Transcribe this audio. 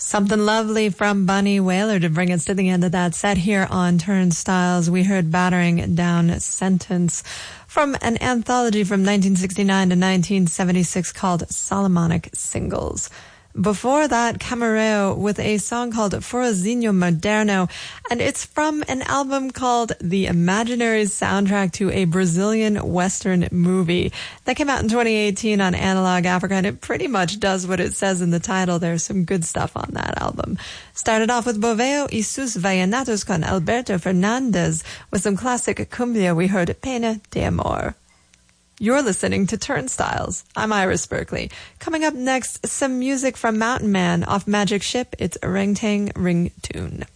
Something lovely from Bunny Wailer to bring us to the end of that set here on Turnstiles. We heard Battering Down Sentence from an anthology from 1969 to 1976 called Solomonic Singles. Before that, Camareo with a song called Forrozinho Moderno, and it's from an album called The Imaginary Soundtrack to a Brazilian Western Movie that came out in 2018 on Analog Africa, and it pretty much does what it says in the title. There's some good stuff on that album. Started off with Boveo y sus Vallenatos con Alberto Fernandez. With some classic cumbia, we heard Pena de Amor. You're listening to Turnstiles. I'm Iris Berkeley. Coming up next, some music from Mountain Man off Magic Ship. It's Ring Tang Ring Tune.